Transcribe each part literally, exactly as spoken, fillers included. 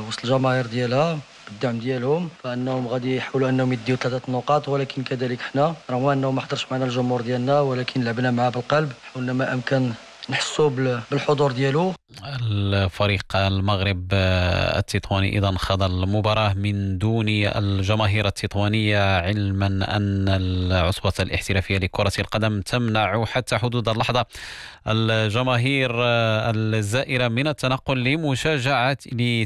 وسط الجماهير ديالها بالدعم ديالهم، فانهم غادي يحاولوا انهم يديو ثلاثه نقاط. ولكن كذلك حنا رغم انه ما حضرش معنا الجمهور ديالنا ولكن لعبنا معاه بالقلب، حاولنا ما امكن نحسوا بالحضور ديالو. الفريق المغرب التطواني إذا خاض المباراة من دون الجماهير التطوانية، علما أن العصبة الاحترافية لكرة القدم تمنع حتى حدود اللحظة الجماهير الزائرة من التنقل لمشاجعة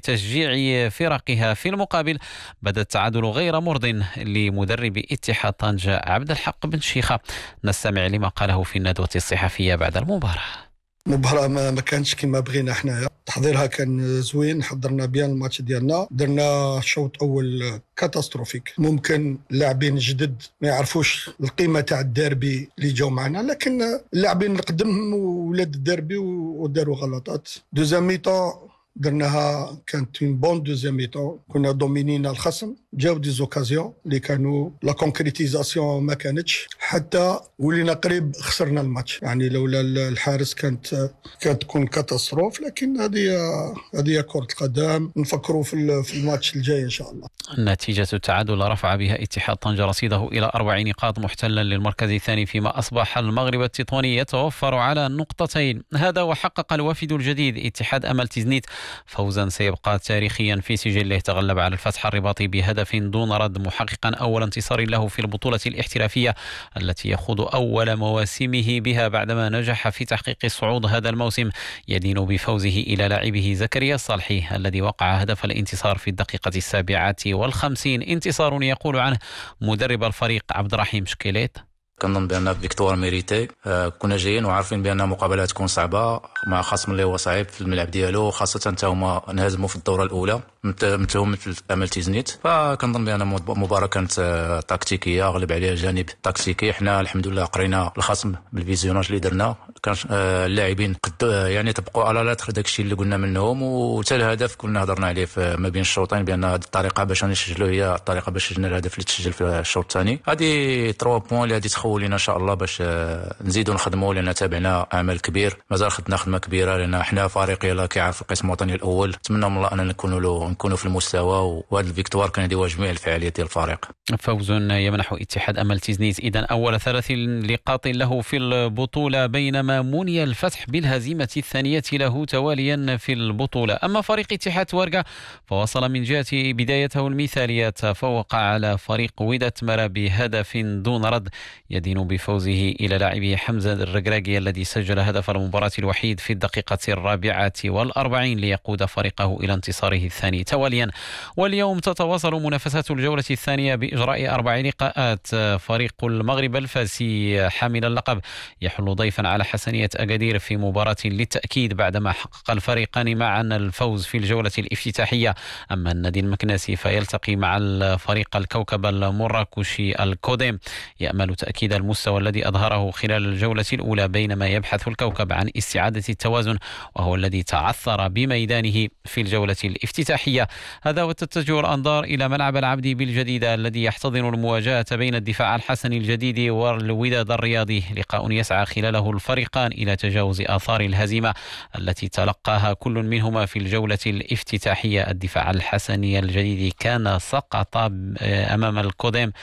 لتشجيع فرقها. في المقابل بدا التعادل غير مرض لمدرب اتحاد طنجة عبد الحق بن شيخة. نستمع لما قاله في الندوة الصحفية بعد المباراة. المباراة ما, ما كانتش كما بغينا حنايا، تحضيرها كان زوين، حضرنا بيان الماتش ديالنا، درنا شوط اول كاتاستروفيك. ممكن اللاعبين جدد ما يعرفوش القيمه تاع الديربي اللي جاو معنا، لكن اللاعبين القدم ولاد الديربي وداروا غلطات. دوزيام ميطون درناها كانت اون بون دوزيام ميطون، كنا دومينينا الخصم، جاو دي زوكازيون اللي كانوا لا كونكريتيزاسيون ما كانتش، حتى ولينا قريب خسرنا الماتش. يعني لولا الحارس كانت كانت تكون كاتاستروف، لكن هذه هذه كرة القدم، نفكروا في في الماتش الجاي ان شاء الله. نتيجة التعادل رفع بها اتحاد طنجة رصيده إلى أربع نقاط محتلا للمركز الثاني، فيما أصبح المغرب التطواني يتوفر على نقطتين. هذا وحقق الوافد الجديد اتحاد أمل تيزنيت فوزا سيبقى تاريخيا في سجله. تغلب على الفتح الرباطي بهدف دون رد، محققا أول انتصار له في البطولة الاحترافية التي يخوض أول مواسمه بها بعدما نجح في تحقيق الصعود هذا الموسم، يدين بفوزه إلى لاعبه زكريا الصالحي الذي وقع هدف الانتصار في الدقيقة السابعة والخمسين. انتصار يقول عنه مدرب الفريق عبد الرحيم شكيليت: كنظن بان فيكتوار ميريتي. آه كنا جايين وعارفين بان مقابله تكون صعبه مع خصم اللي هو صعيب في الملعب ديالو، خاصه حتى هما انهزموا في الدوره الاولى مثلهم مثل امل تيزنيت. فكنظن بان مباراه كانت آه تكتيكيه، غلب عليها الجانب التكتيكي. حنا الحمد لله قرينا الخصم بالفيزيوناج اللي درنا، كان آه اللاعبين قد آه يعني طبقوا على لا داك الشيء اللي قلنا منهم، وحتى الهدف كنا هضرنا عليه ما بين الشوطين بان هذه الطريقه باش نسجلوا هي الطريقه باش سجلنا الهدف اللي تسجل في الشوط الثاني. هذه ثلاثة بوين اللي غادي تخول لنا ان شاء الله باش نزيدوا نخدموا، لان تابعنا عمل كبير، مازال خدنا خدمه كبيره، لان حنا فريق يلا كيعرف القسم الوطني الاول. نتمنى من الله ان نكونوا له نكونوا في المستوى، وهذا الفيكتوار كان يدير جميع الفعاليات ديال الفريق. فوز يمنح اتحاد امل تيزنيت اذا اول ثلاث نقاط له في البطوله، بينما مني الفتح بالهزيمه الثانيه له تواليا في البطوله. اما فريق اتحاد ورقه فوصل من جهه بدايته المثاليه، تفوق على فريق وداد مرا بهدف دون رد، يدين بفوزه إلى لاعبه حمزة الرقراقي الذي سجل هدف المباراة الوحيد في الدقيقة الرابعة والأربعين ليقود فريقه إلى انتصاره الثاني تواليا. واليوم تتواصل منافسات الجولة الثانية بإجراء أربع لقاءات. فريق المغرب الفاسي حامل اللقب يحل ضيفا على حسنية أكادير في مباراة للتأكيد بعدما حقق الفريقان معا الفوز في الجولة الافتتاحية. أما النادي المكناسي فيلتقي مع الفريق الكوكب المراكشي الكوديم، يأمل تأكيد المستوى الذي أظهره خلال الجولة الأولى، بينما يبحث الكوكب عن استعادة التوازن وهو الذي تعثر بميدانه في الجولة الافتتاحية. هذا وتتجه الأنظار إلى ملعب العبدي بالجديدة الذي يحتضن المواجهة بين الدفاع الحسني الجديد والوداد الرياضي، لقاء يسعى خلاله الفريقان إلى تجاوز آثار الهزيمة التي تلقاها كل منهما في الجولة الافتتاحية. الدفاع الحسني الجديد كان سقط أمام الكوديم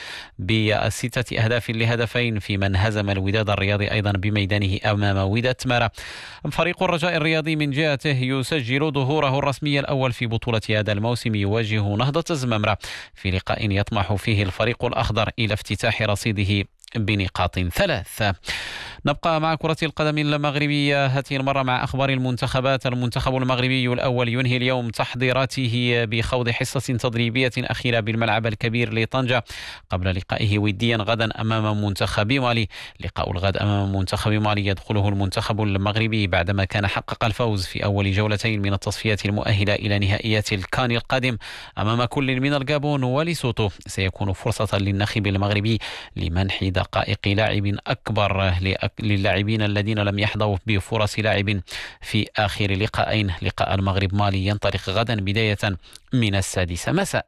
بستة أهداف لهدفين، في من هزم الوداد الرياضي أيضا بميدانه أمام وداد تمارا. فريق الرجاء الرياضي من جهته يسجل ظهوره الرسمي الأول في بطولة هذا الموسم، يواجه نهضة الزمامرة في لقاء يطمح فيه الفريق الأخضر إلى افتتاح رصيده بنقاط ثلاث. نبقى مع كرة القدم المغربية، هذه المرة مع أخبار المنتخبات. المنتخب المغربي الأول ينهي اليوم تحضيراته بخوض حصة تدريبية أخيرة بالملعب الكبير لطنجة قبل لقائه وديا غدا أمام منتخب مالي. لقاء الغد أمام منتخب مالي يدخله المنتخب المغربي بعدما كان حقق الفوز في أول جولتين من التصفيات المؤهلة إلى نهائيات الكان القادم أمام كل من الغابون وليسوتو. سيكون فرصة للناخب المغربي لمنح دقائق لاعب أكبر للاعبين الذين لم يحظوا بفرص لاعب في آخر لقاءين. لقاء المغرب مالي ينطلق غدا بداية من السادسة مساء.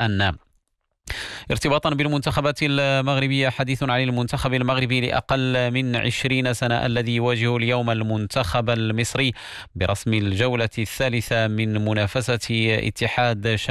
ارتباطا بالمنتخبات المغربية، حديث عن المنتخب المغربي لأقل من عشرين سنة الذي يواجه اليوم المنتخب المصري برسم الجولة الثالثة من منافسة اتحاد